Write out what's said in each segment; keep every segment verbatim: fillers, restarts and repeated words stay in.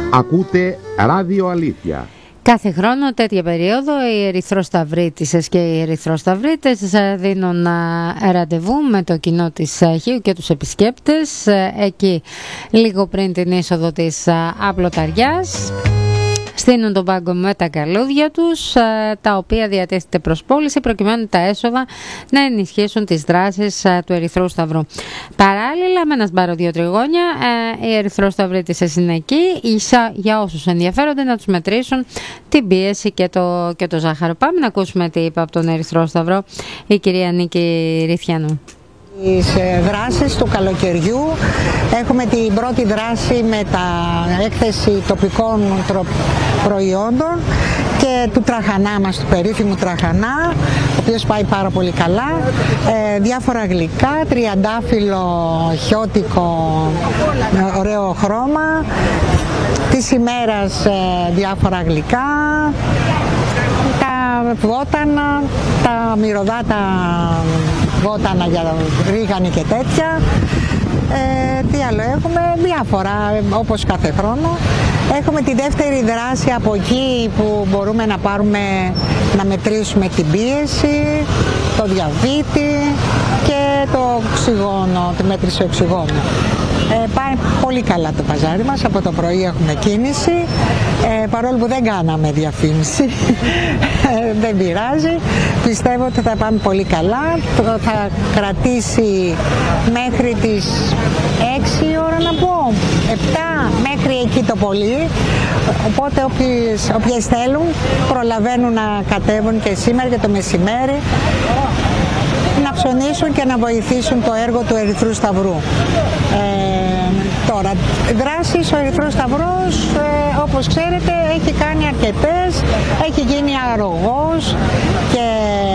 Ακούτε Ράδιο Αλήθεια. Κάθε χρόνο τέτοια περίοδο οι ερυθροσταυρίτισσες και οι ερυθροσταυρίτες δίνουν ραντεβού με το κοινό της Χίου και τους επισκέπτες εκεί λίγο πριν την είσοδο της Απλωταριάς. Στείνουν τον πάγκο με τα καλούδια τους, τα οποία διατίθεται προς πώληση προκειμένου τα έσοδα να ενισχύσουν τις δράσεις του Ερυθρού Σταυρού. Παράλληλα, με ένα σπάρο δύο τριγώνια, οι ερυθροσταυρίτισσες είναι εκεί για όσους ενδιαφέρονται να τους μετρήσουν την πίεση και το, και το ζάχαρο. Πάμε να ακούσουμε τι είπε από τον Ερυθρό Σταυρό η κυρία Νίκη Ρηθιανού. Τις δράσεις του καλοκαιριού έχουμε την πρώτη δράση με τα έκθεση τοπικών προϊόντων και του τραχανά μας, του περίφημου τραχανά, ο οποίος πάει πάρα πολύ καλά, ε, διάφορα γλυκά, τριαντάφυλλο χιώτικο, ωραίο χρώμα, της ημέρας ε, διάφορα γλυκά, τα βότανα, τα μυρωδάτα βότανα για ρίγανη και τέτοια. Ε, τι άλλο έχουμε, διάφορα όπως κάθε χρόνο. Έχουμε τη δεύτερη δράση από εκεί που μπορούμε να πάρουμε, να μετρήσουμε την πίεση, το διαβήτη και το οξυγόνο, τη μέτρηση οξυγόνου. Ε, πάει πολύ καλά το παζάρι μας, από το πρωί έχουμε κίνηση, ε, παρόλο που δεν κάναμε διαφήμιση, ε, δεν πειράζει, πιστεύω ότι θα πάμε πολύ καλά, θα κρατήσει μέχρι τις έξι ώρα να πω, επτά μέχρι εκεί το πολύ, οπότε όποιες, όποιες θέλουν προλαβαίνουν να κατέβουν και σήμερα και το μεσημέρι, να ψωνίσουν και να βοηθήσουν το έργο του Ερυθρού Σταυρού. Ε, τώρα, δράσεις, ο Ερυθρός Σταυρός, ε, όπως ξέρετε, έχει κάνει αρκετές, έχει γίνει αρρωγός και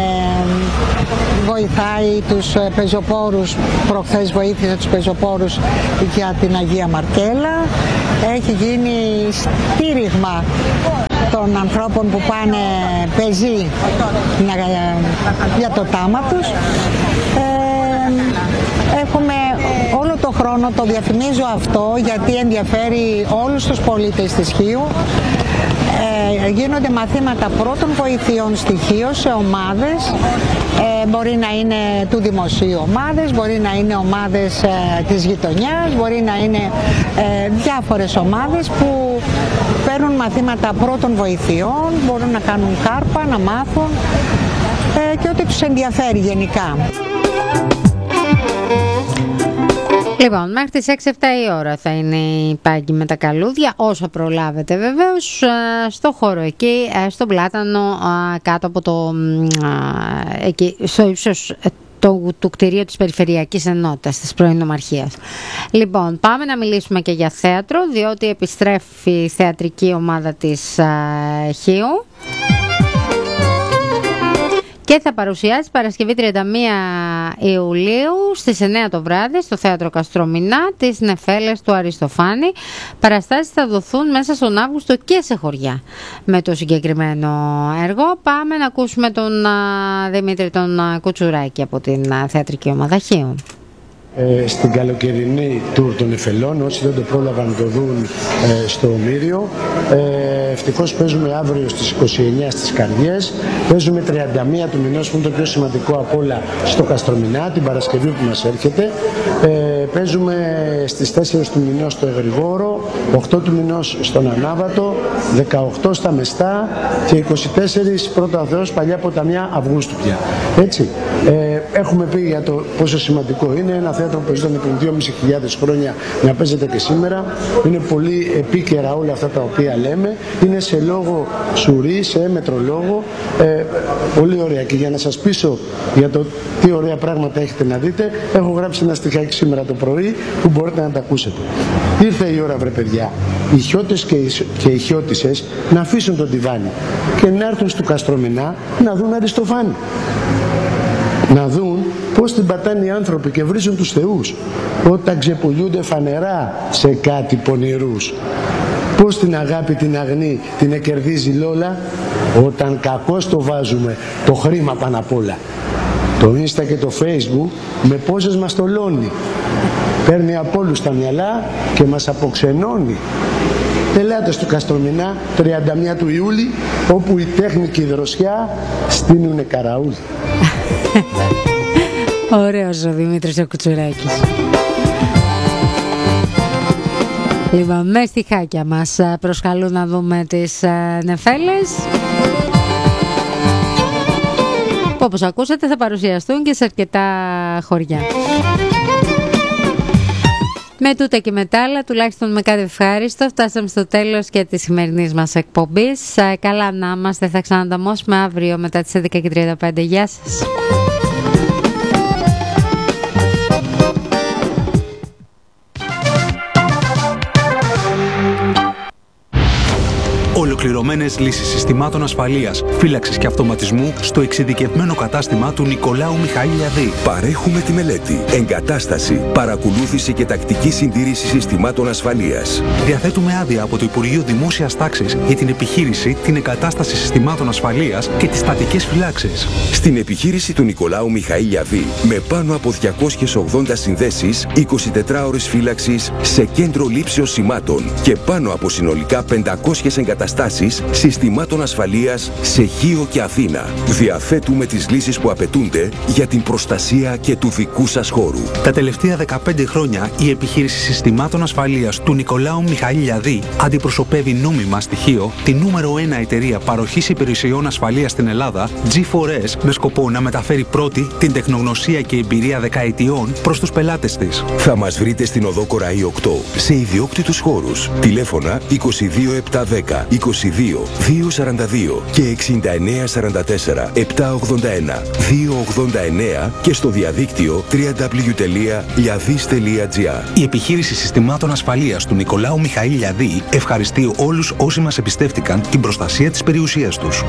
βοηθάει τους πεζοπόρους, προχθές βοήθησε τους πεζοπόρους για την Αγία Μαρκέλα, έχει γίνει στήριγμα των ανθρώπων που πάνε πεζοί για το τάμα τους. Ε, έχουμε όλο το χρόνο, το διαφημίζω αυτό γιατί ενδιαφέρει όλους τους πολίτες της Χίου. Ε, γίνονται μαθήματα πρώτων βοηθειών στοιχείων σε ομάδες, ε, μπορεί να είναι του δημοσίου ομάδες, μπορεί να είναι ομάδες ε, της γειτονιάς, μπορεί να είναι ε, διάφορες ομάδες που παίρνουν μαθήματα πρώτων βοηθειών, μπορούν να κάνουν κάρπα, να μάθουν ε, και ό,τι τους ενδιαφέρει γενικά. Λοιπόν, μέχρι τις έξι εφτά η ώρα θα είναι η πάγκη με τα καλούδια, όσο προλάβετε βεβαίως, στο χώρο εκεί, στον Πλάτανο, κάτω από το, εκεί, στο ύψος του, του κτηρίου της Περιφερειακής Ενότητας της πρώην Νομαρχίας. Λοιπόν, πάμε να μιλήσουμε και για θέατρο, διότι επιστρέφει η θεατρική ομάδα της Χίου και θα παρουσιάσει Παρασκευή τριάντα μία Ιουλίου στις εννέα το βράδυ στο Θέατρο Καστρομηνά τις Νεφέλες του Αριστοφάνη. Παραστάσεις θα δοθούν μέσα στον Αύγουστο και σε χωριά με το συγκεκριμένο έργο. Πάμε να ακούσουμε τον α, Δημήτρη τον α, Κουτσουράκη από την α, θεατρική ομάδα Χίου. Ε, στην καλοκαιρινή τουρ των Νεφελών, όσοι δεν το πρόλαβαν να το δουν ε, στο Ομήριο. Ε, ευτυχώς παίζουμε αύριο στις είκοσι εννέα στις Καρδιές, παίζουμε τριάντα μία του μηνός που είναι το πιο σημαντικό απ' όλα στο Καστρομηνά, την Παρασκευή που μας έρχεται. Ε, παίζουμε στις τέσσερις του μηνός στο Εγρηγόρο, οκτώ του μηνός στον Ανάβατο, δεκαοκτώ στα Μεστά και είκοσι τέσσερα πρώτα ο Θεός Παλιά Ποταμιά Αυγούστου πια. Έτσι, ε, έχουμε πει για το πόσο σημαντικό είναι ένα θέατρο που παίζονταν πριν δυόμισι χιλιάδες χρόνια να παίζεται και σήμερα. Είναι πολύ επίκαιρα όλα αυτά τα οποία λέμε. Είναι σε λόγο σουρή, σε έμετρο λόγο. Ε, πολύ ωραία. Και για να σας πείσω για το τι ωραία πράγματα έχετε να δείτε, έχω γράψει ένα στιχάκι σήμερα το πρωί που μπορείτε να τα ακούσετε. Ήρθε η ώρα, βρε παιδιά, οι χιώτες και οι, και οι χιώτισσες να αφήσουν τον τιβάνι και να έρθουν στο Καστρομηνά να δουν Αριστοφάνη. Να δουν πώς την πατάνε οι άνθρωποι και βρίζουν τους θεούς όταν ξεπουλιούνται φανερά σε κάτι πονηρούς. Πώς την αγάπη την αγνή την εκερδίζει Λόλα όταν κακώς το βάζουμε το χρήμα πάνω απ' όλα. Το Insta και το Facebook με πόσες μας τολώνει. Παίρνει από όλους τα μυαλά και μας αποξενώνει. Ελάτε στο Καστρομηνά, τριάντα μία του Ιούλη, όπου η τέχνη και η δροσιά στείνουνε καραούλ. Ωραίος ο Δημήτρης ο Κουτσουράκης. Λοιπόν, με στιχάκια μας προσκαλούν να δούμε τις νεφέλες, που όπως ακούσατε θα παρουσιαστούν και σε αρκετά χωριά. Με τούτα και με τα άλλα, τουλάχιστον με κάτι ευχάριστο, φτάσαμε στο τέλος και της σημερινής μας εκπομπής. Καλά να είμαστε, θα ξανανταμώσουμε αύριο μετά τις έντεκα και τριάντα πέντε. Γεια σας. Ολοκληρωμένες λύσεις συστημάτων ασφαλείας, φύλαξης και αυτοματισμού στο εξειδικευμένο κατάστημα του Νικολάου Μιχαήλιαδη. Παρέχουμε τη μελέτη, εγκατάσταση, παρακολούθηση και τακτική συντήρηση συστημάτων ασφαλείας. Διαθέτουμε άδεια από το Υπουργείο Δημόσιας Τάξης για την επιχείρηση, την εγκατάσταση συστημάτων ασφαλείας και τις στατικές φυλάξεις. Στην επιχείρηση του Νικολάου Μιχαήλιαδη, με πάνω από διακόσιες ογδόντα συνδέσεις, εικοσιτετρά ώρες φύλαξης σε κέντρο λήψεως σημάτων και πάνω από συνολικά πεντακόσιες εγκαταστάσεις συστημάτων ασφαλείας σε Χίο και Αθήνα. Διαθέτουμε τις λύσεις που απαιτούνται για την προστασία και του δικού σας χώρου. Τα τελευταία δεκαπέντε χρόνια η επιχείρηση συστημάτων ασφαλείας του Νικολάου Μιχαήλιαδη αντιπροσωπεύει νόμιμα στοιχείο τη νούμερο ένα εταιρεία παροχής υπηρεσιών ασφαλείας στην Ελλάδα, τζι φορ ες, με σκοπό να μεταφέρει πρώτη την τεχνογνωσία και εμπειρία δεκαετιών προς τους πελάτες της. Θα μας βρείτε στην οδό Κοραή οκτώ σε ιδιόκτητους χώρους. Τηλέφωνα είκοσι δύο επτακόσια δέκα είκοσι δύο διακόσια σαράντα δύο και εξήντα εννέα σαράντα τέσσερα επτακόσια ογδόντα ένα διακόσια ογδόντα εννέα και στο διαδίκτυο double-u double-u double-u τελεία liadis τελεία gr. Η επιχείρηση συστημάτων ασφαλείας του Νικολάου Μιχαήλιαδη ευχαριστεί όλους όσοι μας εμπιστεύτηκαν την προστασία της περιουσίας τους.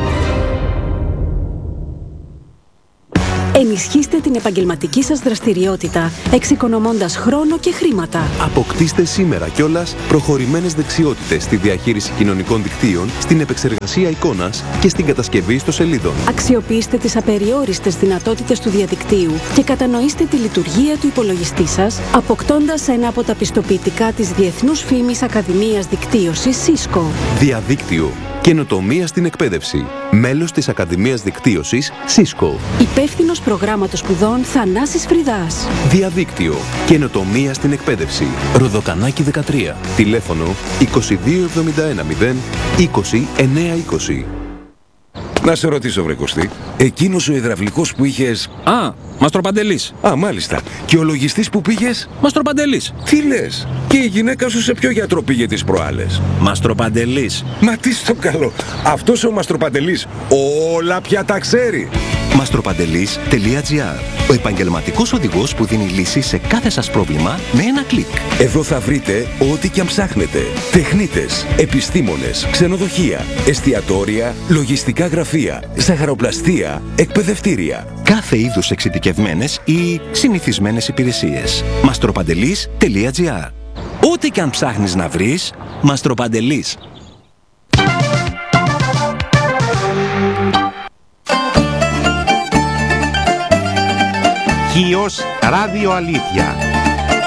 Ενισχύστε την επαγγελματική σας δραστηριότητα, εξοικονομώντας χρόνο και χρήματα. Αποκτήστε σήμερα κιόλας προχωρημένες δεξιότητες στη διαχείριση κοινωνικών δικτύων, στην επεξεργασία εικόνας και στην κατασκευή ιστοσελίδων. Αξιοποιήστε τις απεριόριστες δυνατότητες του διαδικτύου και κατανοήστε τη λειτουργία του υπολογιστή σας, αποκτώντας ένα από τα πιστοποιητικά της Διεθνούς Φήμης Ακαδημίας Δικτύωσης Cisco. Διαδίκτυο. Καινοτομία στην εκπαίδευση. Μέλος της Ακαδημίας Δικτύωσης Cisco. Υπεύθυνος προγράμματος σπουδών Θανάσης Φρυδάς. Διαδίκτυο. Καινοτομία στην εκπαίδευση. Ροδοκανάκι δεκατρία. Τηλέφωνο είκοσι δύο εβδομήντα ένα μηδέν είκοσι εννέα είκοσι. Να σε ρωτήσω, βρε Κωστή, εκείνος ο υδραυλικός που είχες... Α, Μαστροπαντελής. Α, μάλιστα. Και ο λογιστής που πήγες... Μαστροπαντελής. Τι λες? Και η γυναίκα σου σε ποιο γιατρό πήγε τις προάλλες? Μαστροπαντελής. Μα τι στο καλό. Αυτός ο Μαστροπαντελής όλα πια τα ξέρει. μαστροπαντελής τελεία gr. Ο επαγγελματικός οδηγός που δίνει λύση σε κάθε σας πρόβλημα με ένα κλικ. Εδώ θα βρείτε ό,τι και αν ψάχνετε. Τεχνίτες, επιστήμονες, ξενοδοχεία, εστιατόρια, λογιστικά γραφεία, ζαχαροπλαστεία, εκπαιδευτήρια. Κάθε είδους εξειδικευμένες ή συνηθισμένες υπηρεσίες. μαστροπαντελής τελεία gr. Ό,τι και αν ψάχνεις να βρεις, Μαστροπαντελής. Χίος Ράδιο Αλήθεια.